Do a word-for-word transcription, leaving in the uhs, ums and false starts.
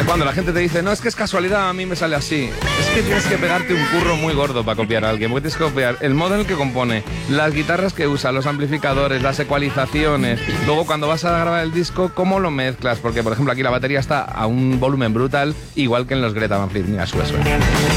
Cuando la gente te dice, no, es que es casualidad, a mí me sale así. Es que tienes que pegarte un curro muy gordo para copiar a alguien. Porque tienes que copiar el modo en el que compone, las guitarras que usa, los amplificadores, las ecualizaciones. Luego, cuando vas a grabar el disco, cómo lo mezclas. Porque, por ejemplo, aquí la batería está a un volumen brutal, igual que en los Greta Van Fleet. Mira, sube, sube.